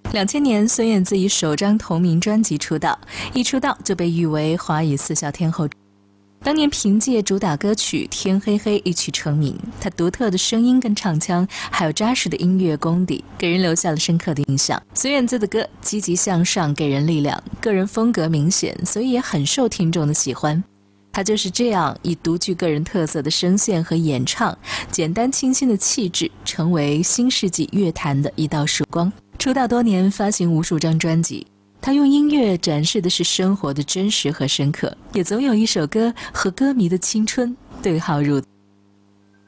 2000年，孙燕姿以首张同名专辑出道，一出道就被誉为华语四小天后。当年凭借主打歌曲《天黑黑》一曲成名，她独特的声音跟唱腔，还有扎实的音乐功底，给人留下了深刻的印象。孙燕姿的歌积极向上，给人力量，个人风格明显，所以也很受听众的喜欢。她就是这样以独具个人特色的声线和演唱，简单清新的气质，成为新世纪乐坛的一道曙光。出道多年，发行无数张专辑，他用音乐展示的是生活的真实和深刻，也总有一首歌和歌迷的青春对号入座。